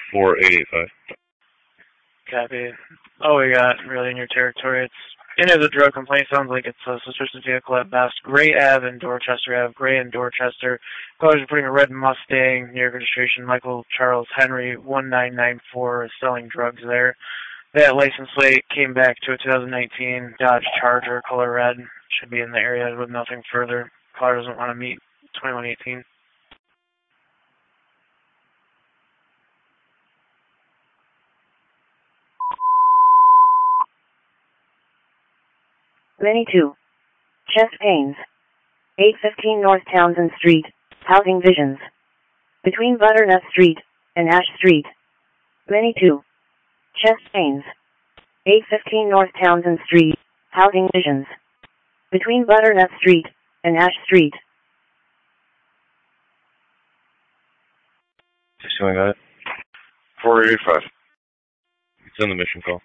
4885. Copy. Oh, we got really in your territory. It's into the drug complaint. Sounds like it's a suspicious vehicle at best. Gray Ave and Dorchester Ave. Gray and Dorchester. Callers are putting a red Mustang near registration. Michael Charles Henry 1994 is selling drugs there. That license plate came back to a 2019 Dodge Charger, color red. Should be in the area with nothing further. Caller doesn't want to meet 2118. Many 2. Chest pains. 815 North Townsend Street, Housing Visions. Between Butternut Street and Ash Street. Many 2. Chest pains. 815 North Townsend Street, Housing Visions. Between Butternut Street and Ash Street. I got it. 4885. It's on the mission call.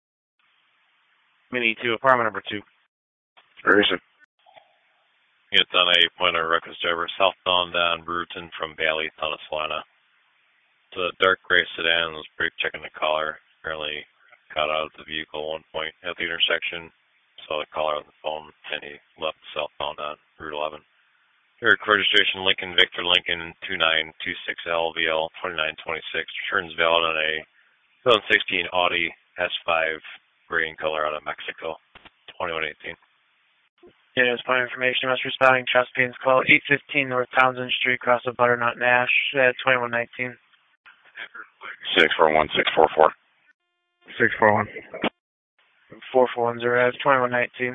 Mini 2, apartment number 2. Where is it? It's on a pointer reckless driver southbound on Bruton from Bailey, town of Solana. The dark gray sedan was brake checking the caller. Apparently got out of the vehicle at one point at the intersection. Saw the caller on the phone and he left southbound on Route 11. Here, registration Lincoln Victor Lincoln 2926LVL 2926. Returns valid on a 2016 Audi S5 gray in color out of Mexico 2118. Yeah, as point of information, must responding chest pains. Call 815 North Townsend Street, cross of Butternut and Ash at 2119. 641 644. 641. 4410 2119.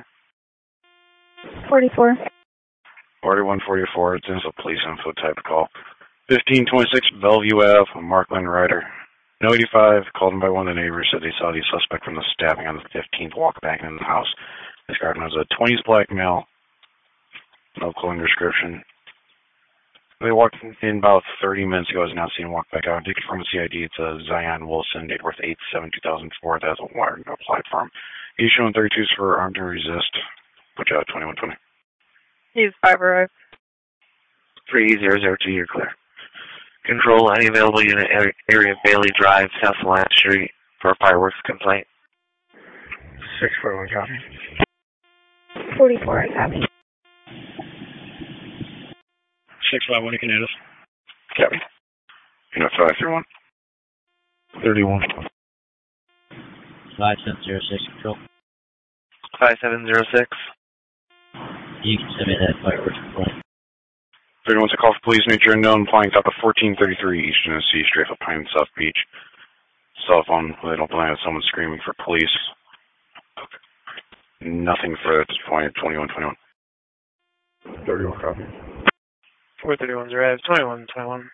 44. 4144. It's a police info type of call. 1526 Bellevue Ave, Markland Ryder. No 85 called in by one of the neighbors, said they saw the suspect from the stabbing on the 15th walk back in the house. Described him as a 20s black male. No clothing description. They walked in about 30 minutes ago. Has not seen him walk back out. Did confirm the CID. It's a Zion Wilson, date worth 8/7/2004. That has a warrant applied for him. He's showing 32s for armed and resist. Put you out 2120. He's 5 arrived. 3002, you're clear. Control any available unit area of Bailey Drive, South Alliance Street for a fireworks complaint. 641 copy. 44 copy. 651, you can hit us. Copy. Unit 531. 31. 5706 control. 5706. You can submit that fireworks complaint. 31's a call for police, nature unknown, flying top of 1433 East Tennessee, straight up Pine South Beach. Cell phone, they don't believe someone screaming for police. Nothing further at this point at 2121. 31 copy. 431's arrived, 2121.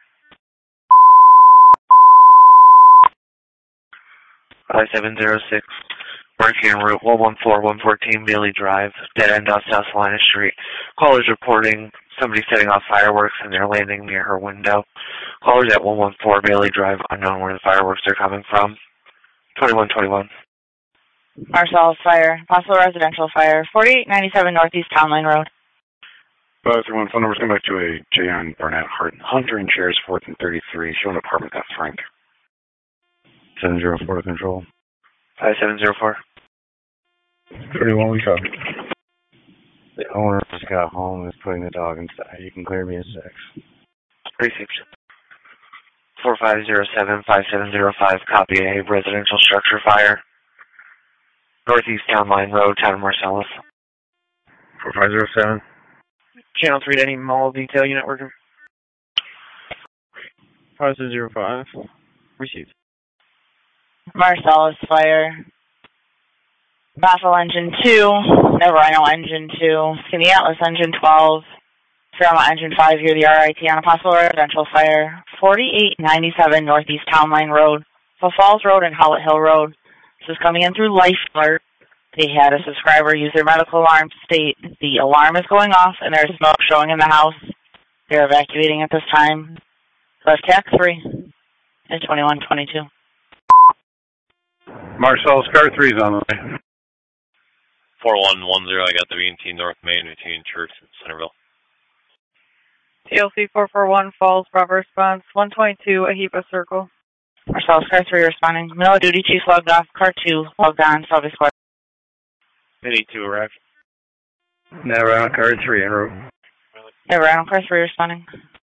5706. Working on Route 114-114 Bailey Drive, dead end off South Salina Street. Callers reporting somebody setting off fireworks and they're landing near her window. Callers at 114 Bailey Drive, unknown where the fireworks are coming from. 2121. Marcellus Fire, possible residential fire, 4897 Northeast Town Line Road. 531, phone number's coming back to a J.N. Barnett Hunter and Chairs, 4th and 33, showing apartment at Frank. 704 to control. 5704. 31, we copy. The owner just got home and is putting the dog inside. You can clear me a 6. Received. 4507-5705, copy a residential structure fire. Northeast Town Line Road, Town of Marcellus. 4507. Channel 3 to any mall detail unit working. 5205. Received. Marcellus Fire. Baffle Engine 2, Never Rhino Engine 2, Skinny Atlas Engine 12, Fairmont Engine 5, here the RIT on a possible residential fire, 4897 Northeast Town Line Road, Falls Road and Howlett Hill Road. This is coming in through Life Alert. They had a subscriber use their medical alarm to state the alarm is going off and there's smoke showing in the house. They're evacuating at this time. Left TAC 3 at 2122. Marcellus Car 3 is on the way. 4110, I got the B&T North Main between Church and Centerville. TLC 441 Falls, proper response, 122 Ahipa Circle. Marcellus, car 3 responding. Manila duty chief logged off. Car 2 logged on. Salve Squad. Mini 2 arrived. Never on car 3 en route. Never on car 3 responding.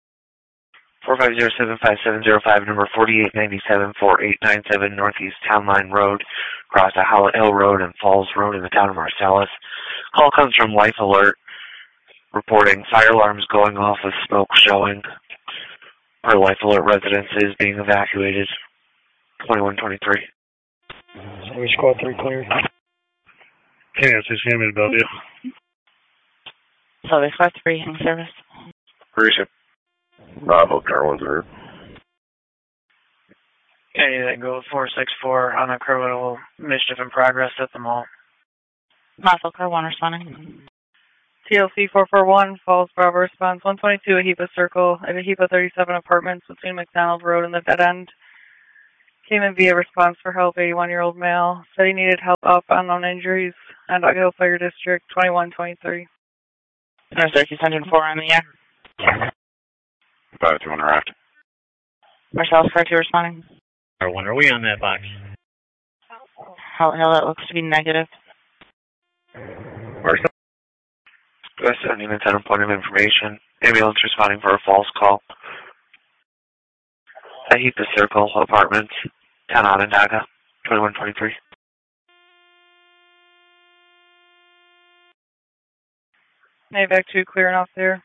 450-75705, number 4897-4897 Northeast Town Line Road, across the Howlett Hill Road and Falls Road in the town of Marcellus. Call comes from Life Alert, reporting fire alarms going off with smoke showing. Our Life Alert residence is being evacuated. 2123. We squad 3 cleared. Yeah, it's just him in Bellevue. Salve Squad 3 in service. Appreciate it. Bravo, car 1's en route. Any that go 464 on a criminal mischief in progress at the mall. Marcel, car 1 responding. TLC 441, Falls Bravo response 122 Ahipa Circle at Ahipa 37 apartments between McDonald Road and the dead end. Came in via response for help, 81-year-old male. Said he needed help up, unknown injuries. And Dog Hill Fire District 2123. North Engine 4 on the air. 521 arrived. Marcellus, car 2 responding. Car 1, are we on that box? How that looks to be negative. Marcellus. West sending a 10 point of information. Ambulance responding for a false call. Ahipa Circle Apartments, 10 Onondaga, 2123. Navac 2 clear enough there.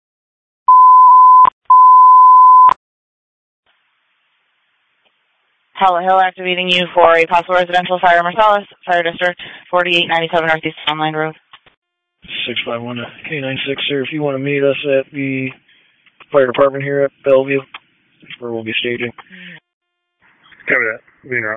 Howlett Hill activating you for a possible residential fire. Marcellus, Fire District, 4897 Northeast Town Line Road. 651 to K96, sir. If you want to meet us at the fire department here at Bellevue, that's where we'll be staging. Copy that. Being out.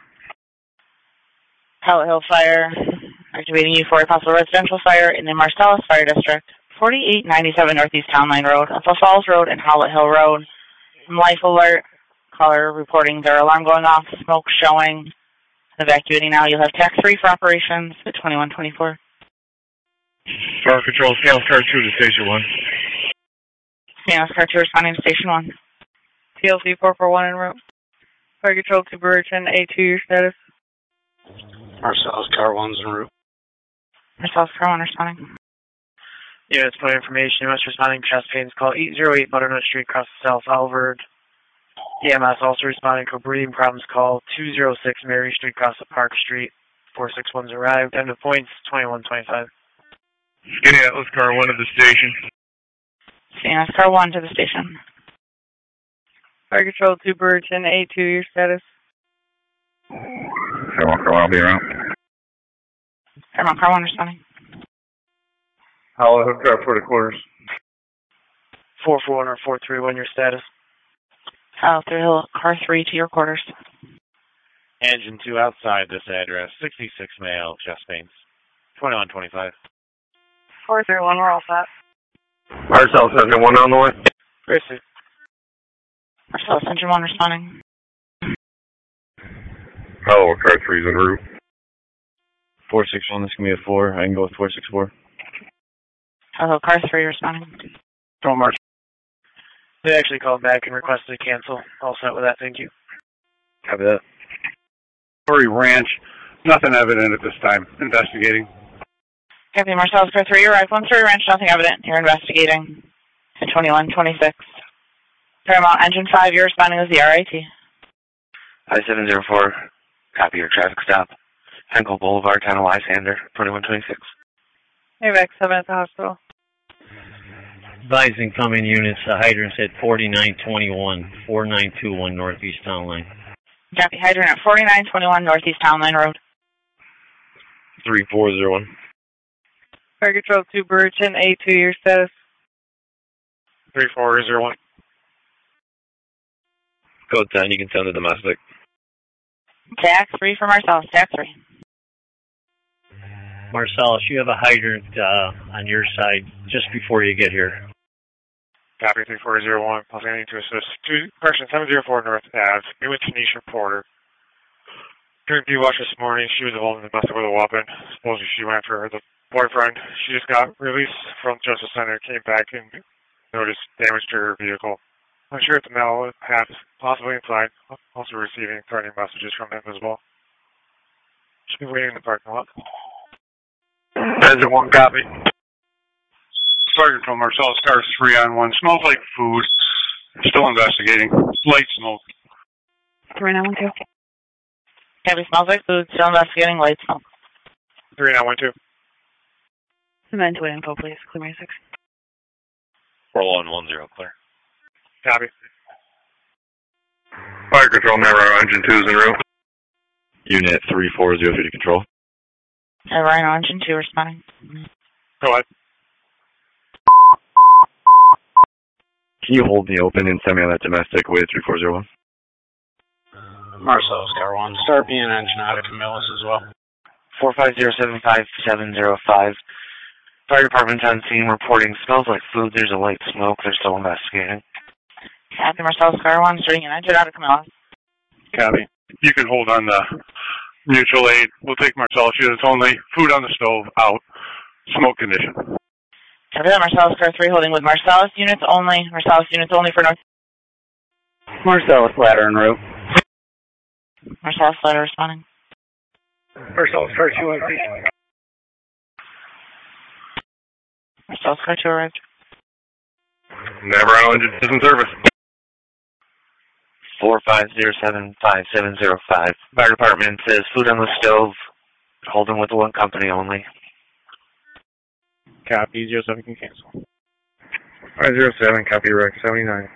Howlett Hill Fire activating you for a possible residential fire in the Marcellus Fire District, 4897 Northeast Town Line Road, Upper Falls Road, and Howlett Hill Road. Life Alert. Caller reporting their alarm going off, smoke showing. Evacuating now. You'll have tax 3 for operations at 2124. Fire Control, Scale Car 2 to Station 1. Scale Car 2 responding to Station 1. TLC 441 en route. Fire Control to Burton, A2, your status. Marcellus, Car 1's en route. Marcellus, Car 1 responding. Units point information. U.S. responding chest pains. Call 808 Butternut Street, across the South Alvord. EMS also responding to breathing problems. Call 206 Mary Street, across the Park Street. 461's arrived. End of points, 2125. Skinny Atlas, Car 1 to the station. CNS Car 1 to the station. Fire Control to Burton, A2, your status. Fairmont Car 1 will be around. Fairmont Car 1 responding. Howlett Hill Car 4 to quarters. 441 or 431, your status. Howlett Hill Car 3 to your quarters. Engine 2 outside this address, 66 male, chest pains. 2125. 431, we're all set. Marcellus, Engine 1 on the way. Gracie. Marcellus, Engine 1 responding. Howlett Car 3's en route. 461, this can be a 4. I can go with 464. Howlett Car 3 responding. Don't march. They actually called back and requested to cancel. All set with that, thank you. Copy that. Story Ranch. Nothing evident at this time. Investigating. Copy, Marcellus Car 3, arrived on Story Ranch, nothing evident. You're investigating. At 2126. Paramount Engine 5, you're responding as the RIT. I-704, copy your traffic stop. Henkel Boulevard, Town of Lysander, 2126. Navac 7 at the hospital. Advise incoming units, the hydrant's at 4921, 4921 Northeast Town Line. Copy, hydrant at 4921 Northeast Town Line Road. 3401. Fire Control to Burton, A2, your status. 3401. Code 10, you can send the domestic. Tax 3 for Marcellus, tax 3. Marcellus, you have a hydrant on your side just before you get here. Copy 3401. Planning to assist. Correction 704 North Ave. New with Tanisha Porter. During D-Watch this morning, she was alone and messed up with a weapon. Supposedly she went for the boyfriend. She just got released from Justice Center, came back and noticed damage to her vehicle. I'm sure the mail has possibly inside. Also receiving threatening messages from Invisible. Should be waiting in the parking lot. Engine 1, copy. Fire Control, Marcellus, cars 3 on 1. Smells like food. Still investigating. Light smoke. 3912. Copy, smells like food. Still investigating light smoke. 3912. Cement to info, please. Clear me 6. 4110, clear. Copy. Fire Control, Navarro, Engine 2 is en route. Unit 3403 to control. Rhino Engine 2 responding. Go ahead. Can you hold me open and send me on that domestic with 3401? Marcellus, car 1. Start being engine out of Camillus as well. 45075-705. Fire department's on scene reporting smells like food. There's a light smoke. They're still investigating. Copy, Marcellus, car 1, starting an engine out of Camillus. Copy. You can hold on the mutual aid. We'll take Marcellus units only. Food on the stove, out. Smoke condition. Copy that, Marcellus, car 3, holding with Marcellus units only. Marcellus units only for North. Marcellus, ladder en route. Marcellus, ladder responding. Marcellus, car 2 on scene. Marcellus, car 2 arrived. Navarro, Engine 2 is in service. 45075-705. Fire department says food on the stove. Holding with the one company only. Copy, 07 can cancel. 507, copy, Rex 79.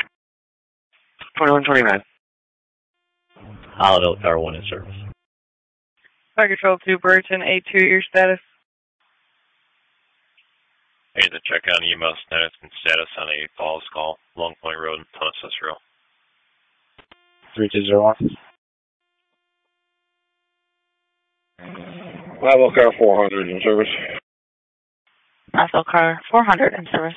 2129. Holiday car 1 in service. Fire Control 2, Burton, 82, your status. I need to check on EMS status on a Falls call, Long Point Road, Tunnel Cicero. 3201. Level car 400 in service. Nassau car 400 in service.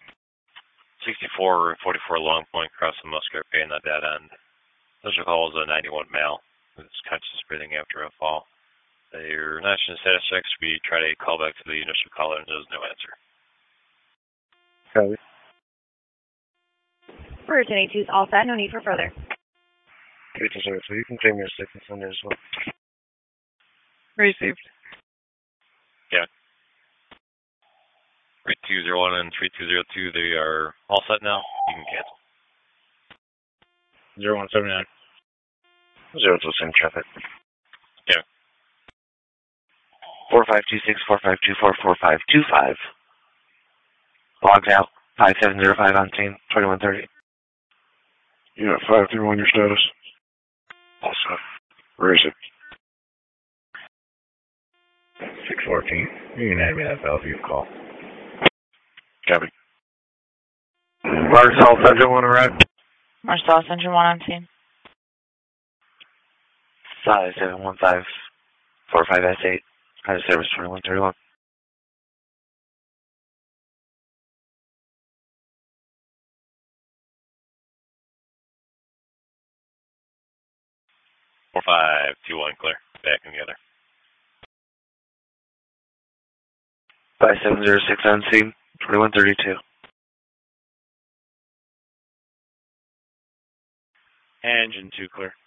64 44 Long Point, crossing Muscat Bay in the dead end. This call is a 91 male who's conscious breathing after a fall. Your national status checks, we try to call back to the initial caller and there's no answer. Copy. Burton 82 is all set, no need for further. 3202, so you can claim your sickness under as well. Received. Yeah. 3201 and 3202, they are all set now. You can cancel. 0179. 02 same traffic. Yeah. 4526, 4524, 4525. Logged out. 5705 on scene. 2130. Unit 531, your status. All set. Where is it? 614. You can add me that Bellevue call. Copy. Marcellus, Engine 1 arrived. Marcellus, engine 1 on scene. 5715. 45S8. Out of service 2131. 4521, clear. Back in the other. 5706 on scene. 2132. Engine 2 clear.